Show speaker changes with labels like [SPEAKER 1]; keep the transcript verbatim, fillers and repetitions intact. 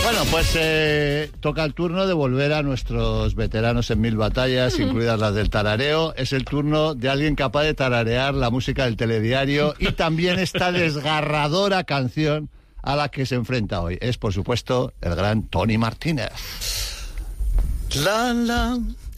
[SPEAKER 1] Bueno, pues eh, toca el turno de volver a nuestros veteranos en mil batallas, uh-huh. incluidas las del tarareo. Es el turno de alguien capaz de tararear la música del telediario y también esta desgarradora canción a la que se enfrenta hoy. Es, por supuesto, el gran Tony Martínez.
[SPEAKER 2] La, la,